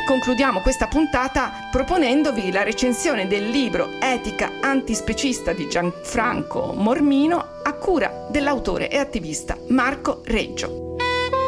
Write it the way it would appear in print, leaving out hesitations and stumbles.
E concludiamo questa puntata proponendovi la recensione del libro Etica antispecista di Gianfranco Mormino, a cura dell'autore e attivista Marco Reggio.